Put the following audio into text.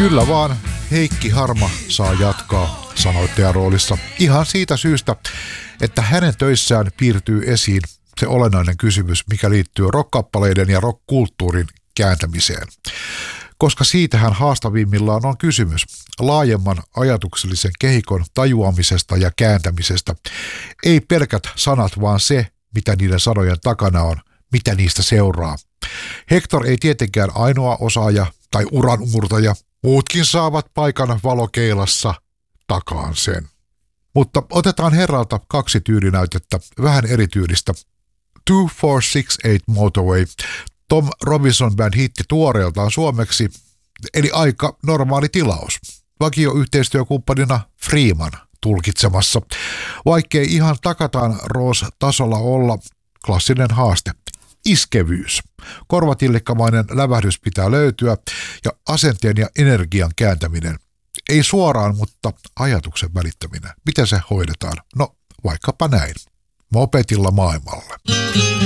Kyllä vaan Heikki Harma saa jatkaa sanoittajaroolissa ihan siitä syystä, että hänen töissään piirtyy esiin se olennainen kysymys, mikä liittyy rock-kappaleiden ja rock-kulttuurin kääntämiseen. Koska siitähän haastavimmillaan on kysymys laajemman ajatuksellisen kehikon tajuamisesta ja kääntämisestä. Ei pelkät sanat, vaan se, mitä niiden sanojen takana on, mitä niistä seuraa. Hector ei tietenkään ainoa osaaja tai uranuurtaja. Muutkin saavat paikan valokeilassa takaan sen. Mutta otetaan herralta 2 tyylinäytettä, vähän erityylistä. 2468 Motorway, Tom Robinson Band hitti tuoreeltaan suomeksi, eli aika normaali tilaus. Vakioyhteistyökumppanina Freeman tulkitsemassa. Vaikkei ihan takataan Roos-tasolla olla, klassinen haaste. Iskevyys. Korvatillikkamainen lävähdys pitää löytyä ja asenteen ja energian kääntäminen. Ei suoraan, mutta ajatuksen välittäminen. Miten se hoidetaan? No, vaikkapa näin. Mopetilla maailmalle.